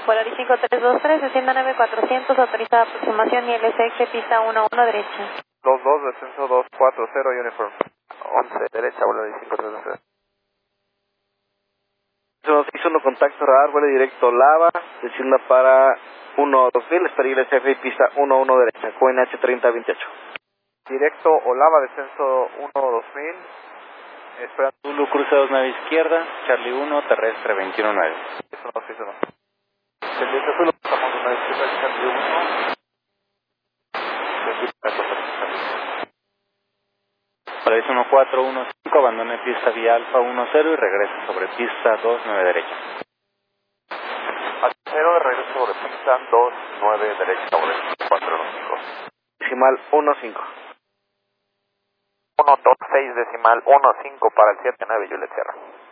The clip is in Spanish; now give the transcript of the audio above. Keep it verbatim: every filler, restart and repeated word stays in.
Polaris cinco tres dos tres, descienda nueve cuatrocientos, autorizada aproximación y L S X, pista uno uno derecha. dos dos, descenso dos cuatro cero, uniform. once, derecha, Polaris cinco tres dos tres. uno seis uno, contacto radar, vuelo directo Lava, descienda para uno dos mil, estaría L S F, pista uno uno derecha, Q N H treinta veintiocho. Directo Olava, descenso uno dos mil, esperando. Zulu, cruce dos nueve izquierda, Charlie uno, terrestre veintiuno nueve. Eso no, eso no. Pendiente Zulu, estamos una izquierda, Charlie uno. Polaris uno cuatro uno cinco, abandone pista vía Alfa uno cero y regrese sobre pista dos nueve derecha. A cero, regreso sobre pista dos nueve derecha, Polaris cuatro uno cinco. Decimal uno cinco. uno dos seis, decimal uno cinco para el siete nueve, Juliet Sierra.